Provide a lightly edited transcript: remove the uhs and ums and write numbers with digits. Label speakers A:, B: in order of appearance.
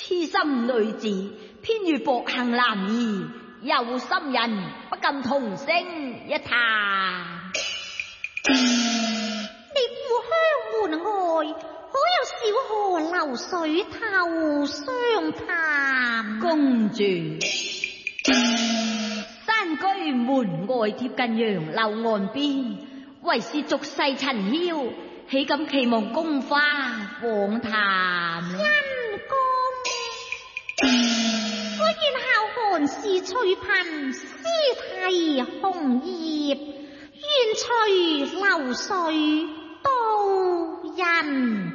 A: 痴心女子偏遇薄幸男兒，有心人不禁同聲一嘆。
B: 你故鄉門外可有小河流水頭相談？
A: 公主，山居門外貼近楊柳岸邊，為是俗世塵囂，豈敢期望宮花訪探？
B: 因公我願孝寒士隨貧，屍體紅葉，願隨流水到人